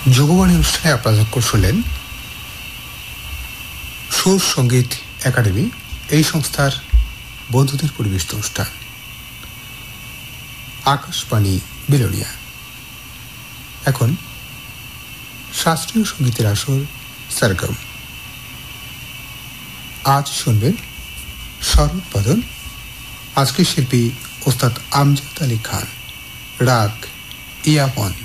যোগবাণী অনুষ্ঠানে আপনারা শুনলেন সুর সঙ্গীত একাডেমি, এই সংস্থার বন্ধুদের পরিবেশিত অনুষ্ঠান আকাশবাণী বিলোনিয়া। এখন শাস্ত্রীয় সঙ্গীতের আসর সরগম। আজ শুনবেন স্বরোদ্বোধন। আজকের শিল্পী ওস্তাদ আমজাদ আলী খান, রাগ ইয়ামন।